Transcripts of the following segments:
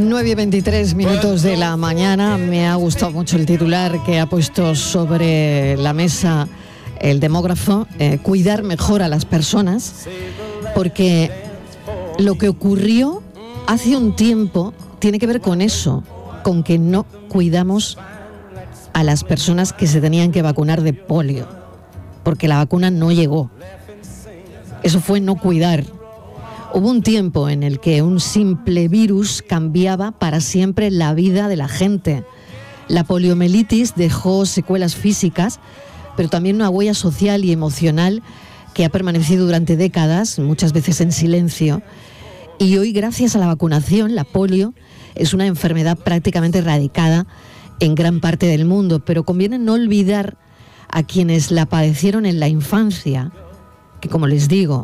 9:23 de la mañana. Me ha gustado mucho el titular que ha puesto sobre la mesa el demógrafo, cuidar mejor a las personas, porque lo que ocurrió hace un tiempo tiene que ver con eso, con que no cuidamos a las personas que se tenían que vacunar de polio, porque la vacuna no llegó. Eso fue no cuidar. Hubo un tiempo en el que un simple virus cambiaba para siempre la vida de la gente. La poliomielitis dejó secuelas físicas, pero también una huella social y emocional que ha permanecido durante décadas, muchas veces en silencio. Y hoy, gracias a la vacunación, la polio es una enfermedad prácticamente erradicada en gran parte del mundo. Pero conviene no olvidar a quienes la padecieron en la infancia, que, como les digo,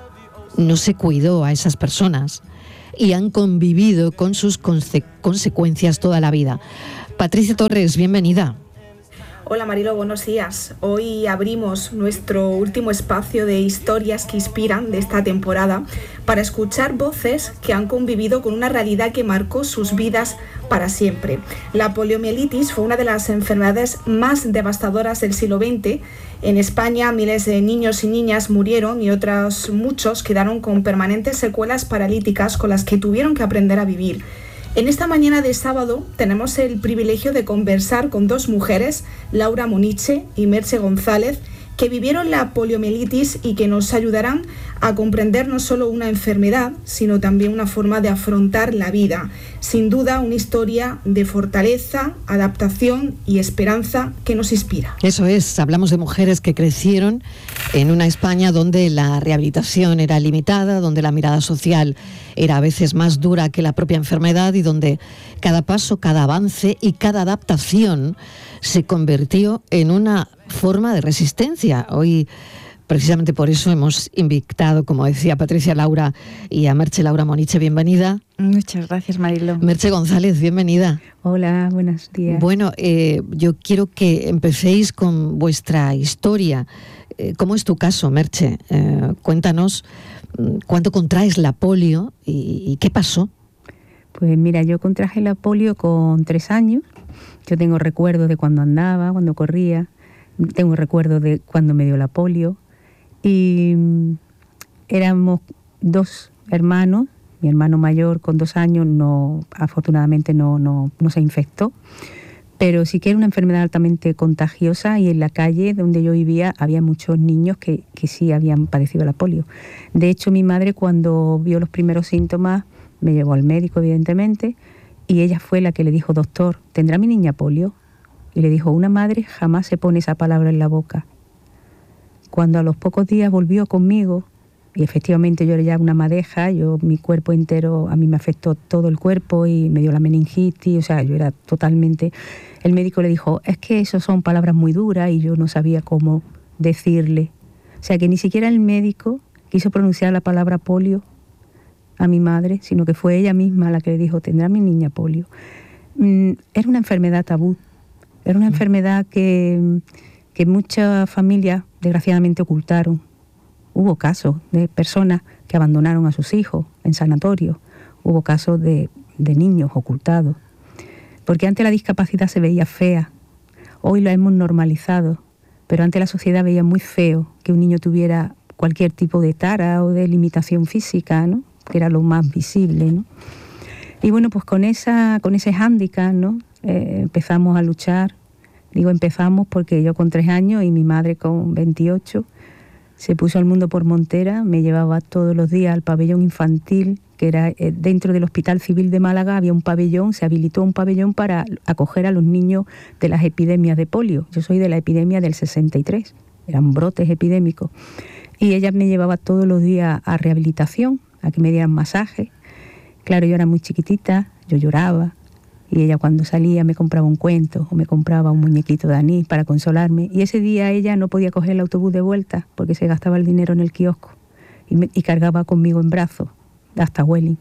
no se cuidó a esas personas y han convivido con sus consecuencias toda la vida. Patricia Torres, bienvenida. Hola Marilo, buenos días. Hoy abrimos nuestro último espacio de historias que inspiran de esta temporada para escuchar voces que han convivido con una realidad que marcó sus vidas para siempre. La poliomielitis fue una de las enfermedades más devastadoras del siglo XX. En España miles de niños y niñas murieron y otros muchos quedaron con permanentes secuelas paralíticas con las que tuvieron que aprender a vivir. En esta mañana de sábado tenemos el privilegio de conversar con dos mujeres, Laura Moniche y Merche González, que vivieron la poliomielitis y que nos ayudarán a comprender no solo una enfermedad, sino también una forma de afrontar la vida. Sin duda, una historia de fortaleza, adaptación y esperanza que nos inspira. Eso es, hablamos de mujeres que crecieron en una España donde la rehabilitación era limitada, donde la mirada social era a veces más dura que la propia enfermedad y donde cada paso, cada avance y cada adaptación se convirtió en una forma de resistencia. Hoy, precisamente por eso, hemos invitado, como decía Patricia, Laura y a Merche. Laura Moniche, bienvenida. Muchas gracias, Marilo. Merche González, bienvenida. Hola, buenos días. Bueno, yo quiero que empecéis con vuestra historia. ¿Cómo es tu caso, Merche? Cuéntanos cuándo contraes la polio y qué pasó. Pues mira, yo contraje la polio con 3 años. Yo tengo recuerdos de cuando andaba, cuando corría. Tengo recuerdos de cuando me dio la polio. Y éramos 2 hermanos. Mi hermano mayor con 2 años afortunadamente no se infectó. Pero sí que era una enfermedad altamente contagiosa y en la calle donde yo vivía había muchos niños que sí habían padecido la polio. De hecho, mi madre, cuando vio los primeros síntomas, me llevó al médico, evidentemente, y ella fue la que le dijo: doctor, ¿tendrá mi niña polio? Y le dijo: una madre jamás se pone esa palabra en la boca. Cuando a los pocos días volvió conmigo, y efectivamente yo era ya una madeja, mi cuerpo entero, a mí me afectó todo el cuerpo y me dio la meningitis, o sea, yo era totalmente... El médico le dijo: es que eso son palabras muy duras, y yo no sabía cómo decirle. O sea, que ni siquiera el médico quiso pronunciar la palabra polio a mi madre, sino que fue ella misma la que le dijo: ¿tendrá mi niña polio? Era una enfermedad tabú, era una enfermedad que muchas familias desgraciadamente ocultaron. Hubo casos de personas que abandonaron a sus hijos en sanatorios, hubo casos de niños ocultados, porque antes la discapacidad se veía fea, hoy la hemos normalizado, pero antes la sociedad veía muy feo que un niño tuviera cualquier tipo de tara o de limitación física, ¿no?, que era lo más visible, ¿no? Y bueno, pues con ese hándicap, ¿no?, empezamos a luchar. Digo empezamos porque yo con 3 años y mi madre con 28 se puso al mundo por montera. Me llevaba todos los días al pabellón infantil, que era dentro del Hospital Civil de Málaga. Había un pabellón, se habilitó un pabellón para acoger a los niños de las epidemias de polio. Yo soy de la epidemia del 63, eran brotes epidémicos. Y ella me llevaba todos los días a rehabilitación, a que me dieran masaje. Claro, yo era muy chiquitita, yo lloraba. Y ella, cuando salía, me compraba un cuento o me compraba un muñequito de anís para consolarme. Y ese día ella no podía coger el autobús de vuelta porque se gastaba el dinero en el kiosco y cargaba conmigo en brazos hasta Welling.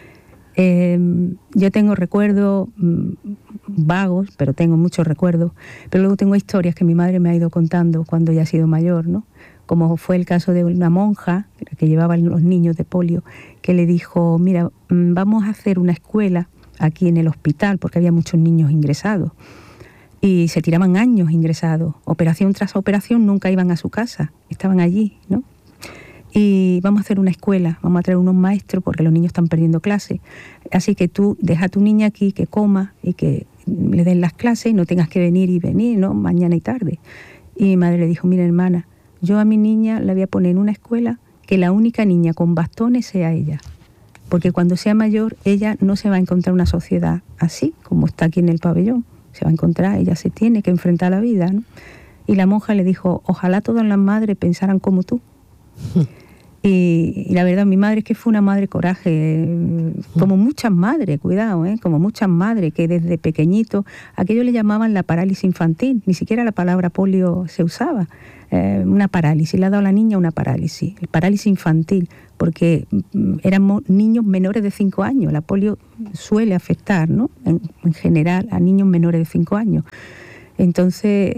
Yo tengo recuerdos vagos, pero tengo muchos recuerdos. Pero luego tengo historias que mi madre me ha ido contando cuando ya ha sido mayor, ¿no? Como fue el caso de una monja que llevaba a los niños de polio, que le dijo: mira, vamos a hacer una escuela aquí en el hospital, porque había muchos niños ingresados. Y se tiraban años ingresados. Operación tras operación nunca iban a su casa, estaban allí, ¿no? Y vamos a hacer una escuela, vamos a traer unos maestros porque los niños están perdiendo clases. Así que tú deja a tu niña aquí, que coma y que le den las clases y no tengas que venir, ¿no? Mañana y tarde. Y mi madre le dijo, mira hermana, yo a mi niña la voy a poner en una escuela que la única niña con bastones sea ella. Porque cuando sea mayor, ella no se va a encontrar una sociedad así, como está aquí en el pabellón. Se va a encontrar, ella se tiene que enfrentar a la vida, ¿no? Y la monja le dijo, ojalá todas las madres pensaran como tú. Y la verdad, mi madre es que fue una madre coraje, como muchas madres, cuidado, como muchas madres que desde pequeñito, aquello le llamaban la parálisis infantil, ni siquiera la palabra polio se usaba, una parálisis, le ha dado a la niña una parálisis infantil, porque éramos niños menores de 5 años, la polio suele afectar, ¿no? En general a niños menores de 5 años. Entonces,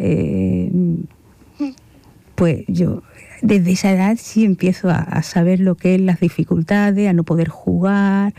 pues yo desde esa edad sí empiezo a saber lo que es las dificultades, a no poder jugar,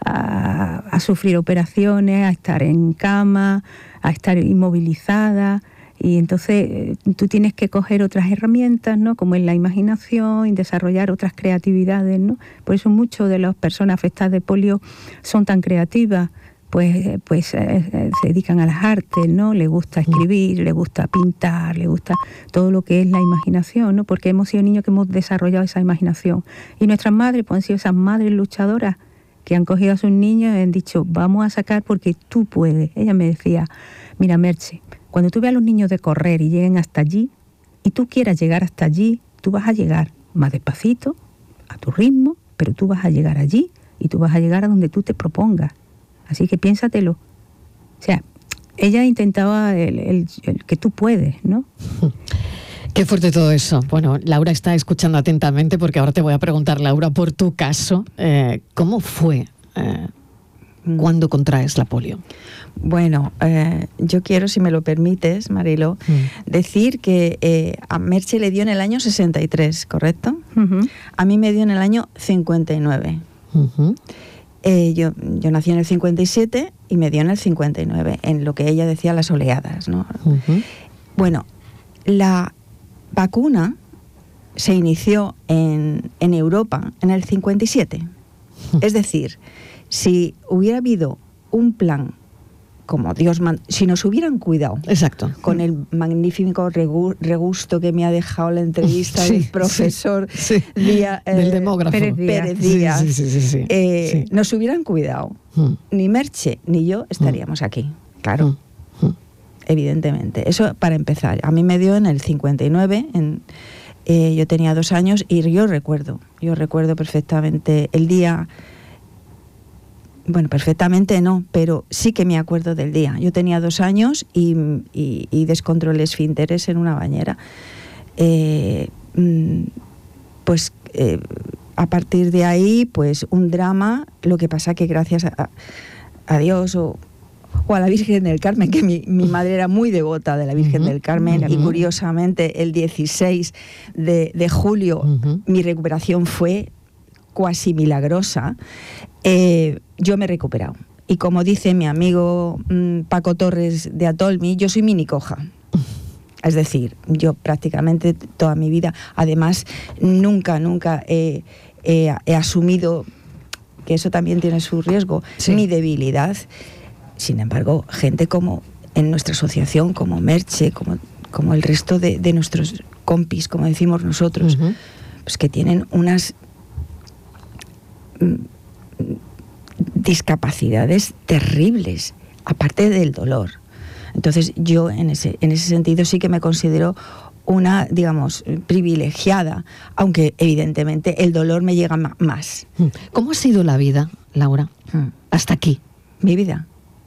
a sufrir operaciones, a estar en cama, a estar inmovilizada. Y entonces tú tienes que coger otras herramientas, ¿no? Como es la imaginación y desarrollar otras creatividades, ¿no? Por eso muchas de las personas afectadas de polio son tan creativas. Pues se dedican a las artes, ¿no? Les gusta escribir, les gusta pintar, les gusta todo lo que es la imaginación, ¿no? Porque hemos sido niños que hemos desarrollado esa imaginación. Y nuestras madres pues han sido esas madres luchadoras que han cogido a sus niños y han dicho, vamos a sacar porque tú puedes. Ella me decía, mira Merche, cuando tú veas a los niños de correr y lleguen hasta allí, y tú quieras llegar hasta allí, tú vas a llegar más despacito, a tu ritmo, pero tú vas a llegar allí y tú vas a llegar a donde tú te propongas. Así que piénsatelo. O sea, ella intentaba el que tú puedes, ¿no? Qué fuerte todo eso. Bueno, Laura está escuchando atentamente porque ahora te voy a preguntar, Laura, por tu caso. ¿Cómo fue cuando contraes la polio? Bueno, yo quiero, si me lo permites, Marilo, decir que a Merche le dio en el año 63, ¿correcto? Uh-huh. A mí me dio en el año 59. Uh-huh. Yo nací en el 57 y me dio en el 59, en lo que ella decía las oleadas, ¿no? Uh-huh. Bueno, la vacuna se inició en Europa en el 57. Es decir, si hubiera habido un plan como Dios si nos hubieran cuidado. Exacto. Con el magnífico regusto que me ha dejado la entrevista del profesor del demógrafo Pérez Díaz. Sí. Nos hubieran cuidado. Ni Merche ni yo estaríamos aquí, claro. Evidentemente. Eso para empezar. A mí me dio en el 59, yo tenía 2 años y yo recuerdo perfectamente el día. Bueno, perfectamente no, pero sí que me acuerdo del día. Yo tenía 2 años y descontrolé esfínteres en una bañera. A partir de ahí, pues un drama. Lo que pasa que gracias a Dios o a la Virgen del Carmen, que mi madre era muy devota de la Virgen del Carmen, y curiosamente el 16 de julio mi recuperación fue cuasi milagrosa. Yo me he recuperado. Y como dice mi amigo Paco Torres de Atolmi, yo soy mini coja. Es decir, yo prácticamente toda mi vida, además, nunca he asumido, que eso también tiene su riesgo, mi debilidad. Sin embargo, gente como en nuestra asociación, como Merche, como el resto de nuestros compis, como decimos nosotros, pues que tienen unas discapacidades terribles, aparte del dolor. Entonces yo en ese sentido sí que me considero una, digamos, privilegiada, aunque evidentemente el dolor me llega más. ¿Cómo ha sido la vida, Laura, hasta aquí? Mi vida,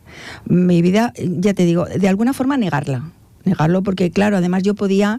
ya te digo, de alguna forma negarlo, porque claro, además yo podía,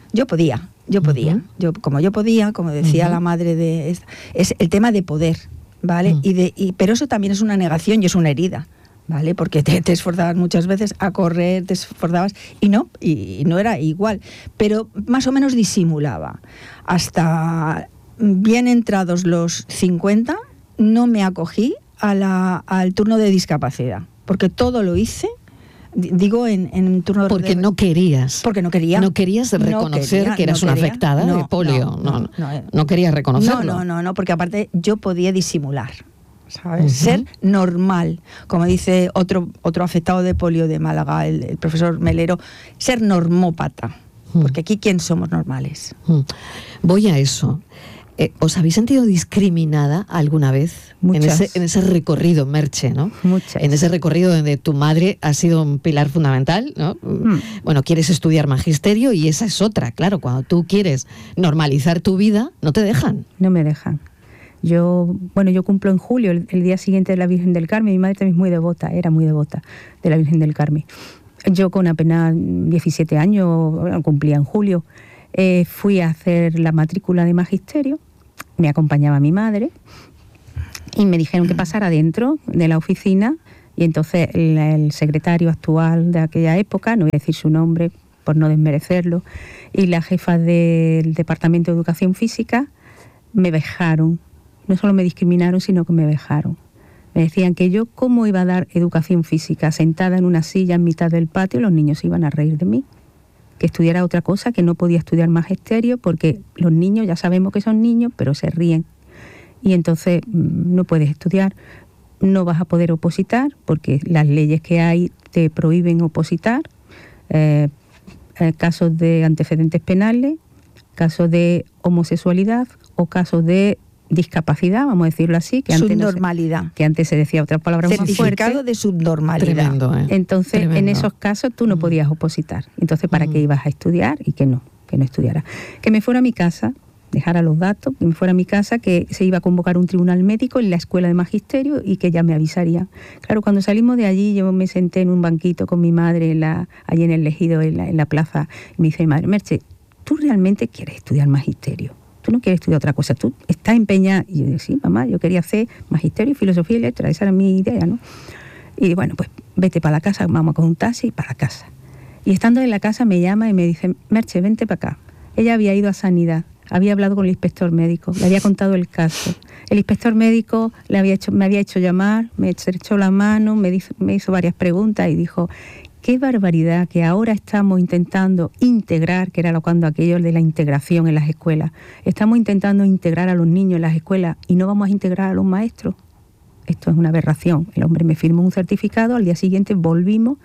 como decía la madre de esta, es el tema de poder, ¿vale? Pero eso también es una negación y es una herida, ¿vale? Porque te esforzabas muchas veces a correr, te esforzabas y no era igual, pero más o menos disimulaba. Hasta bien entrados los 50 no me acogí al turno de discapacidad, porque todo lo hice, digo, en un turno porque de... no querías. Porque no quería. No querías reconocer que eras una afectada de polio. No querías reconocerlo. No, porque aparte yo podía disimular, ¿sabes? Ser normal, como dice otro afectado de polio de Málaga, el profesor Melero, ser normópata, porque aquí ¿quién somos normales? Voy a eso. ¿Os habéis sentido discriminada alguna vez? Muchas. En ese recorrido, Merche, ¿no? Muchas. En ese recorrido donde tu madre ha sido un pilar fundamental, ¿no? Bueno, quieres estudiar magisterio y esa es otra, claro. Cuando tú quieres normalizar tu vida, no te dejan. No me dejan. Yo cumplo en julio, el día siguiente de la Virgen del Carmen. Mi madre también es muy devota, era muy devota de la Virgen del Carmen. Yo con apenas 17 años, cumplía en julio, fui a hacer la matrícula de magisterio, me acompañaba mi madre y me dijeron que pasara dentro de la oficina, y entonces el secretario actual de aquella época, no voy a decir su nombre por no desmerecerlo, y la jefa del Departamento de Educación Física me vejaron. No solo me discriminaron, sino que me vejaron. Me decían que yo, ¿cómo iba a dar educación física sentada en una silla en mitad del patio? Los niños iban a reír de mí. Que estudiara otra cosa, que no podía estudiar magisterio, porque los niños ya sabemos que son niños, pero se ríen. Y entonces no puedes estudiar, no vas a poder opositar, porque las leyes que hay te prohíben opositar. Casos de antecedentes penales, casos de homosexualidad o casos de discapacidad, vamos a decirlo así, que antes subnormalidad, que antes se decía otra palabra más fuerte. Certificado de subnormalidad. Tremendo, Entonces, Tremendo. En esos casos tú no podías opositar. Entonces, ¿para qué ibas a estudiar? Y que no estudiara. Que me fuera a mi casa, dejara los datos, que me fuera a mi casa, que se iba a convocar un tribunal médico en la escuela de magisterio y que ya me avisaría. Claro, cuando salimos de allí, yo me senté en un banquito con mi madre allí en el Ejido, en la plaza, y me dice mi madre: Merche, ¿tú realmente quieres estudiar magisterio? Tú no quieres estudiar otra cosa, tú estás empeñada. Y yo digo, sí, mamá, yo quería hacer magisterio, filosofía y letras, esa era mi idea, ¿no? Y bueno, pues vete para la casa, vamos con un taxi para la casa. Y estando en la casa me llama y me dice: Merche, vente para acá. Ella había ido a Sanidad, había hablado con el inspector médico, le había contado el caso. El inspector médico me había hecho llamar, me estrechó la mano, me hizo varias preguntas y dijo: qué barbaridad que ahora estamos intentando integrar, que era cuando aquello de la integración en las escuelas, estamos intentando integrar a los niños en las escuelas y no vamos a integrar a los maestros. Esto es una aberración. El hombre me firmó un certificado, al día siguiente volvimos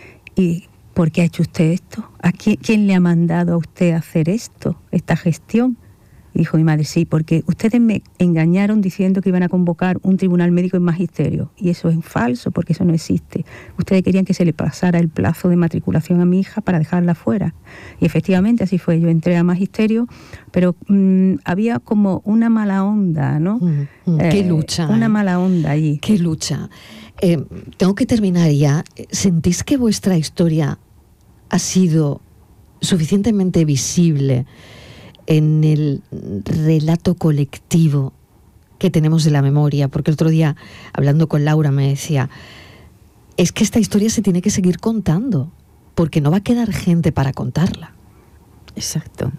y ¿por qué ha hecho usted esto? ¿A quién le ha mandado a usted a hacer esto, esta gestión? Y dijo mi madre: sí, porque ustedes me engañaron diciendo que iban a convocar un tribunal médico en magisterio. Y eso es falso, porque eso no existe. Ustedes querían que se le pasara el plazo de matriculación a mi hija para dejarla fuera. Y efectivamente así fue. Yo entré a magisterio, pero había como una mala onda, ¿no? Qué lucha. Una mala onda allí. Qué lucha. Tengo que terminar ya. ¿Sentís que vuestra historia ha sido suficientemente visible en el relato colectivo que tenemos de la memoria? Porque el otro día, hablando con Laura, me decía: es que esta historia se tiene que seguir contando, porque no va a quedar gente para contarla. Exacto.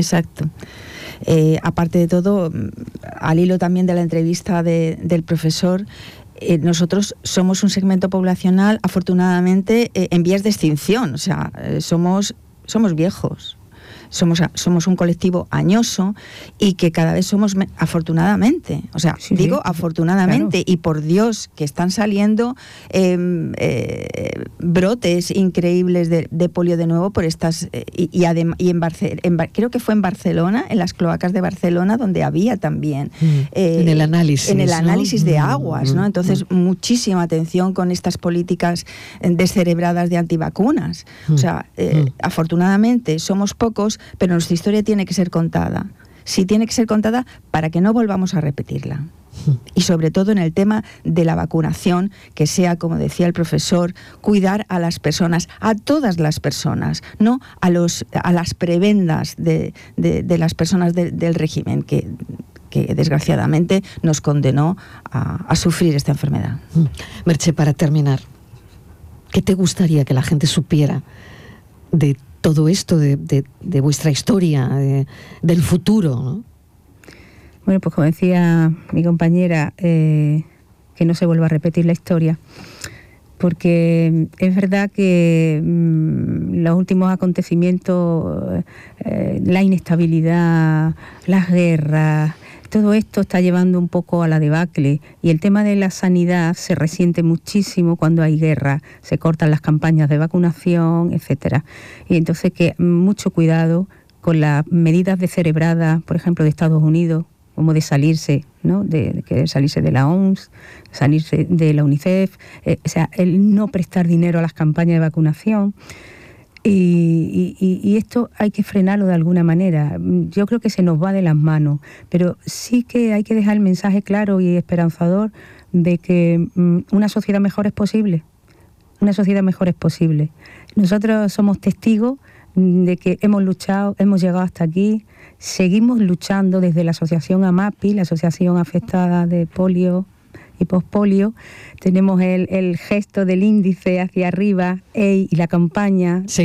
Aparte de todo, al hilo también de la entrevista del profesor, nosotros somos un segmento poblacional, afortunadamente, en vías de extinción. O sea, somos viejos. Somos un colectivo añoso y que cada vez somos, afortunadamente, o sea, sí, digo afortunadamente, claro. Y por Dios que están saliendo brotes increíbles de polio de nuevo por estas, creo que fue en Barcelona, en las cloacas de Barcelona, donde había también en el análisis, ¿no? De aguas, ¿no? Entonces, muchísima atención con estas políticas descerebradas de antivacunas. O sea, afortunadamente somos pocos, pero nuestra historia tiene que ser contada. Sí, tiene que ser contada para que no volvamos a repetirla. Y sobre todo en el tema de la vacunación, que sea, como decía el profesor, cuidar a las personas, a todas las personas, no a las prebendas de las personas del régimen que desgraciadamente nos condenó a sufrir esta enfermedad. Merche, para terminar, ¿qué te gustaría que la gente supiera de todo esto, de vuestra historia, del futuro, ¿no? Bueno, pues como decía mi compañera, que no se vuelva a repetir la historia. Porque es verdad que los últimos acontecimientos, la inestabilidad, las guerras, todo esto está llevando un poco a la debacle, y el tema de la sanidad se resiente muchísimo cuando hay guerra, se cortan las campañas de vacunación, etcétera. Y entonces que mucho cuidado con las medidas descerebradas, por ejemplo, de Estados Unidos, como de salirse, ¿no? de salirse de la OMS, salirse de la UNICEF, o sea, el no prestar dinero a las campañas de vacunación. Y esto hay que frenarlo de alguna manera. Yo creo que se nos va de las manos, pero sí que hay que dejar el mensaje claro y esperanzador de que una sociedad mejor es posible. Una sociedad mejor es posible. Nosotros somos testigos de que hemos luchado, hemos llegado hasta aquí, seguimos luchando desde la asociación AMAPI, la Asociación Afectada de Polio y Pospolio. Tenemos el gesto del índice hacia arriba, y la campaña.